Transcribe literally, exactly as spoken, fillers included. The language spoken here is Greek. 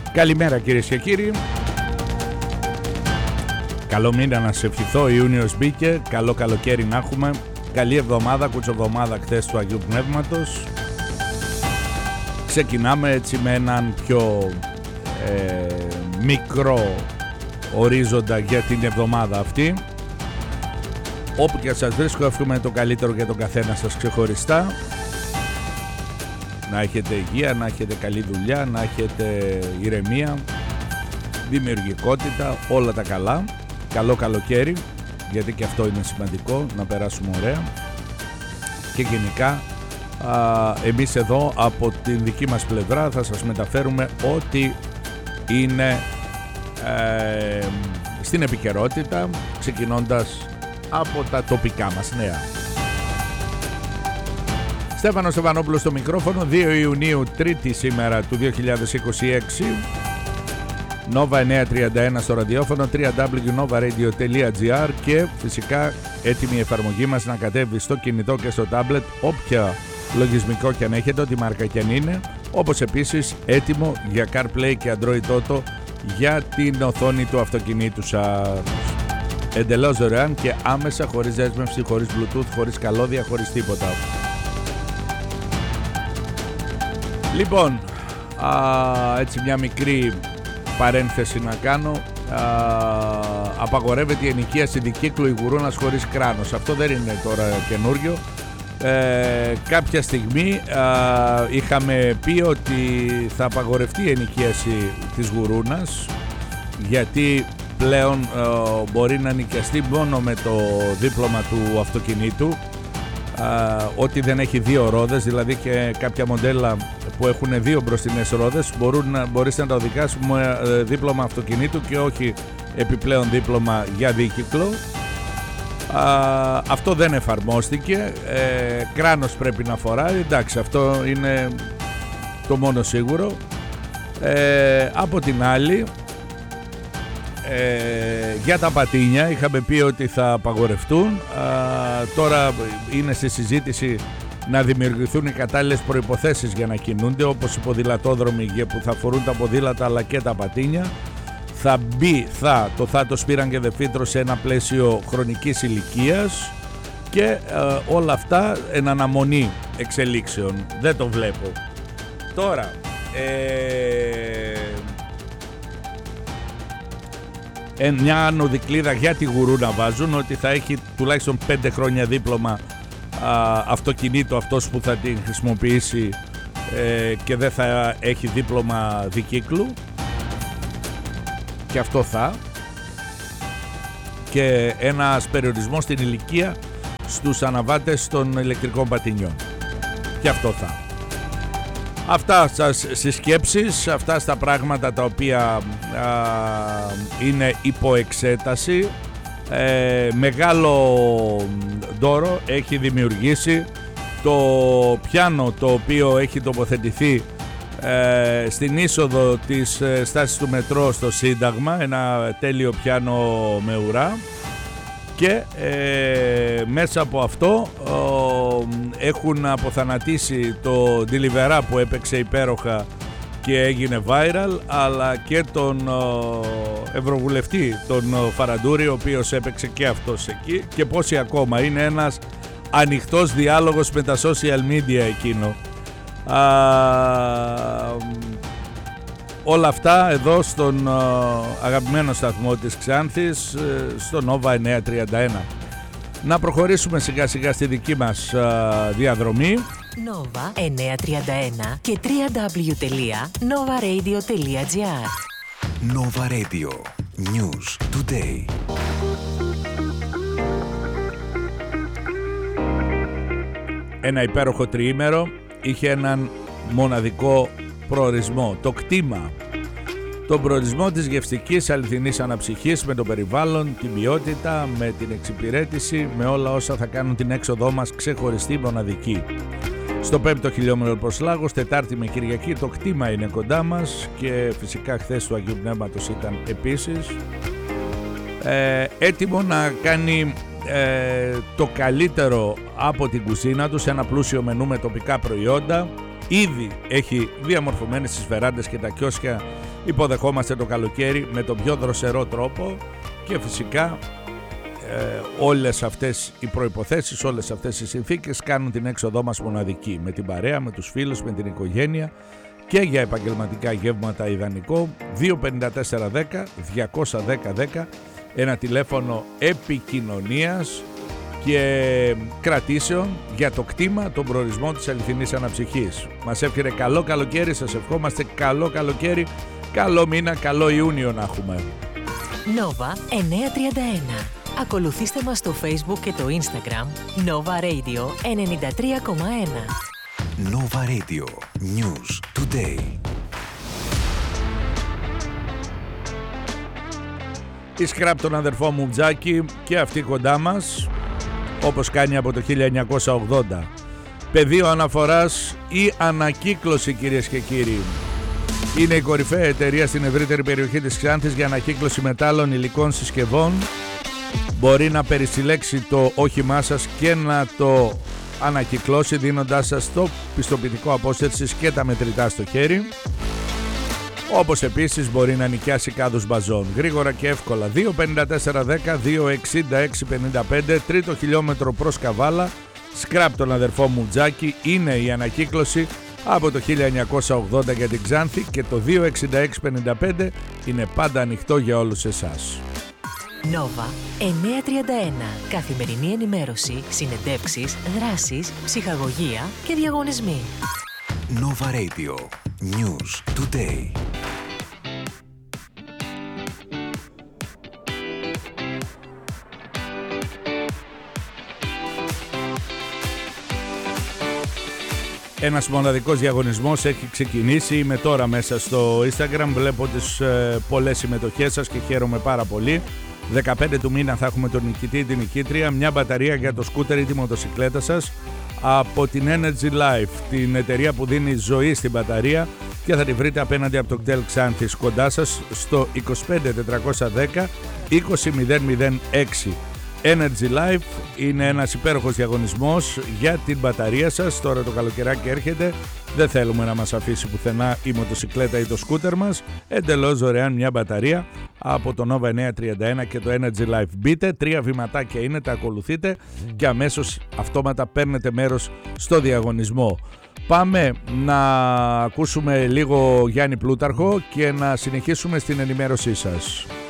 Καλημέρα κυρίες και κύριοι. Καλό μήνα να σε ευχηθώ, Ιούνιος μπήκε, καλό καλοκαίρι να έχουμε. Καλή εβδομάδα, κουτσοβδομάδα χθες του Αγίου Πνεύματος. Ξεκινάμε έτσι με έναν πιο ε, μικρό ορίζοντα για την εβδομάδα αυτή. Όπου και σας βρίσκω, εύχομαι το καλύτερο για τον καθένα σας ξεχωριστά. Να έχετε υγεία, να έχετε καλή δουλειά, να έχετε ηρεμία, δημιουργικότητα, όλα τα καλά. Καλό καλοκαίρι, γιατί και αυτό είναι σημαντικό, να περάσουμε ωραία. Και γενικά α, εμείς εδώ από την δική μας πλευρά θα σας μεταφέρουμε ό,τι είναι ε, στην επικαιρότητα, ξεκινώντας από τα τοπικά μας νέα. Στέφανος Στεφανόπουλος στο μικρόφωνο, δύο Ιουνίου, Τρίτη σήμερα του δύο χιλιάδες είκοσι έξι. Nova εννιακόσια τριάντα ένα στο ραδιόφωνο, double-u double-u double-u τελεία nova radio τελεία gr και φυσικά έτοιμη η εφαρμογή μας να κατέβει στο κινητό και στο tablet, όποια λογισμικό και αν έχετε, ό,τι μάρκα και αν είναι, όπως επίσης έτοιμο για CarPlay και Android Auto για την οθόνη του αυτοκινήτου σας. Εντελώς δωρεάν και άμεσα, χωρίς δέσμευση, χωρίς Bluetooth, χωρίς καλώδια, χωρίς τίποτα. Λοιπόν, α, έτσι μια μικρή παρένθεση να κάνω. Α, απαγορεύεται η ενοικίαση δικύκλου ή γουρούνας χωρίς κράνος. Αυτό δεν είναι τώρα καινούριο. Ε, κάποια στιγμή α, είχαμε πει ότι θα απαγορευτεί η ενοικίαση της γουρούνας, γιατί πλέον α, μπορεί να νοικιαστεί μόνο με το δίπλωμα του αυτοκινήτου, α, ότι δεν έχει δύο ρόδες, δηλαδή και κάποια μοντέλα που έχουν δύο μπροστινές ρόδες μπορούν να, μπορείς να τα οδηγάσεις με δίπλωμα αυτοκινήτου και όχι επιπλέον δίπλωμα για δίκυκλο. Α, αυτό δεν εφαρμόστηκε. ε, κράνος πρέπει να φοράει, εντάξει, αυτό είναι το μόνο σίγουρο. ε, από την άλλη, ε, για τα πατίνια είχαμε πει ότι θα απαγορευτούν. Α, τώρα είναι στη συζήτηση να δημιουργηθούν οι κατάλληλες προϋποθέσεις για να κινούνται, όπως οι ποδηλατόδρομοι που θα φορούν τα ποδήλατα αλλά και τα πατίνια. Θα μπει θα, το θα το σπήραν και δεφύτρο σε ένα πλαίσιο χρονικής ηλικίας και ε, όλα αυτά εν αναμονή εξελίξεων. Δεν το βλέπω. Τώρα, ε, μια ανωδικλίδα για τη γουρούνα βάζουν ότι θα έχει τουλάχιστον πέντε χρόνια δίπλωμα α, αυτοκινήτου αυτός που θα την χρησιμοποιήσει ε, και δεν θα έχει δίπλωμα δικύκλου. Και αυτό θα και ένας περιορισμός στην ηλικία στους αναβάτες των ηλεκτρικών πατινιών. Και αυτό θα. Αυτά σας στις σκέψεις, αυτά στα πράγματα τα οποία α, είναι υπό εξέταση. Ε, μεγάλο δώρο έχει δημιουργήσει το πιάνο το οποίο έχει τοποθετηθεί Ε, στην είσοδο της ε, στάσης του μετρό στο Σύνταγμα, ένα τέλειο πιάνο με ουρά, και ε, μέσα από αυτό ε, έχουν αποθανατήσει το Ντιλιβερά που έπαιξε υπέροχα και έγινε viral, αλλά και τον ε, Ευρωβουλευτή τον ε, Φαραντούρη, ο οποίος έπαιξε και αυτός εκεί, και πόσοι ακόμα. Είναι ένας ανοιχτός διάλογος με τα social media εκείνο. Α, όλα αυτά εδώ στον α, αγαπημένο σταθμό της Ξάνθης, στο Nova εννιακόσια τριάντα ένα. Να προχωρήσουμε σιγά σιγά στη δική μας α, διαδρομή. Nova εννιακόσια τριάντα ένα και double-u double-u double-u τελεία nova radio τελεία gr. Nova Radio News Today. Ένα υπέροχο τριήμερο είχε έναν μοναδικό προορισμό, το κτήμα. Τον προορισμό της γευστικής αληθινής αναψυχής με το περιβάλλον, την ποιότητα, με την εξυπηρέτηση, με όλα όσα θα κάνουν την έξοδό μας ξεχωριστή, μοναδική. Στο πέμπτο χιλιόμετρο προς Λάγος, Τετάρτη με Κυριακή, το κτήμα είναι κοντά μας και φυσικά χθες του Αγίου Πνεύματος ήταν επίσης. Ε, έτοιμο να κάνει ε, το καλύτερο από την κουζίνα του σε ένα πλούσιο μενού με τοπικά προϊόντα. Ήδη έχει διαμορφωμένες τις βεράντες και τα κιόσια υποδεχόμαστε το καλοκαίρι με τον πιο δροσερό τρόπο και φυσικά ε, όλες αυτές οι προϋποθέσεις, όλες αυτές οι συνθήκες κάνουν την έξοδό μας μοναδική, με την παρέα, με τους φίλους, με την οικογένεια και για επαγγελματικά γεύματα ιδανικό. Δύο πενήντα τέσσερα δέκα διακόσια δέκα δέκα, ένα τηλέφωνο επικοινωνίας και κρατήσεων για το κτήμα, τον προορισμό της αληθινής αναψυχής. Μας εύχεται καλό καλοκαίρι, σας ευχόμαστε καλό καλοκαίρι, καλό μήνα, καλό Ιούνιο να έχουμε. Nova εννιακόσια τριάντα ένα. Ακολουθήστε μας στο Facebook και το Instagram Nova Radio ενενήντα τρία κόμμα ένα. Nova Radio News Today. Η Σκραπ τον αδερφό μου Τζάκη και αυτή κοντά μας, όπως κάνει από το χίλια εννιακόσια ογδόντα. Πεδίο αναφοράς ή ανακύκλωση, κυρίες και κύριοι. Είναι η κορυφαία εταιρεία στην ευρύτερη περιοχή της Ξάνθης για ανακύκλωση μετάλλων, υλικών, συσκευών. Μπορεί να περισυλλέξει το όχημά σας και να το ανακυκλώσει δίνοντάς σας το πιστοποιητικό απόσυρσης και τα μετρητά στο χέρι. Όπως επίσης μπορεί να νοικιάσει κάδους μπαζών γρήγορα και εύκολα. Δύο πενήντα τέσσερα δέκα δύο εξήντα έξι πενήντα πέντε, τρίτο χιλιόμετρο προς Καβάλα. Σκραπ τον αδερφό μου Τζάκη, είναι η ανακύκλωση από το χίλια εννιακόσια ογδόντα για την Ξάνθη και το δύο εξήντα έξι πενήντα πέντε είναι πάντα ανοιχτό για όλους εσάς. Nova εννιακόσια τριάντα ένα. Καθημερινή ενημέρωση, συνεντεύξεις, δράσεις, ψυχαγωγία και διαγωνισμοί. Nova Radio News Today. Ένας μοναδικός διαγωνισμός έχει ξεκινήσει. Είμαι τώρα μέσα στο Instagram, βλέπω τις ε, πολλές συμμετοχές σας και χαίρομαι πάρα πολύ. δεκαπέντε του μήνα θα έχουμε τον νικητή ή την νικήτρια, μια μπαταρία για το σκούτερ ή τη μοτοσικλέτα σας από την Energy Life, την εταιρεία που δίνει ζωή στην μπαταρία, και θα τη βρείτε απέναντι από το κτέλ Ξάνθης κοντά σας στο είκοσι πέντε τετρακόσια δέκα είκοσι μηδέν μηδέν έξι. Energy Life είναι ένας υπέροχος διαγωνισμός για την μπαταρία σας. Τώρα το καλοκαιράκι έρχεται, δεν θέλουμε να μας αφήσει πουθενά η μοτοσικλέτα ή το σκούτερ μας. Εντελώς δωρεάν μια μπαταρία από το Nova εννιακόσια τριάντα ένα και το Energy Life. Μπείτε, τρία βηματάκια είναι, τα ακολουθείτε και αμέσως αυτόματα παίρνετε μέρος στο διαγωνισμό. Πάμε να ακούσουμε λίγο Γιάννη Πλούταρχο και να συνεχίσουμε στην ενημέρωσή σας.